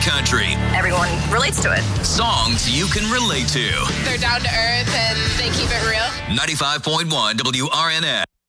country. Everyone relates to it. Songs you can relate to. They're down to earth and they keep it real. 95.1 WRNS.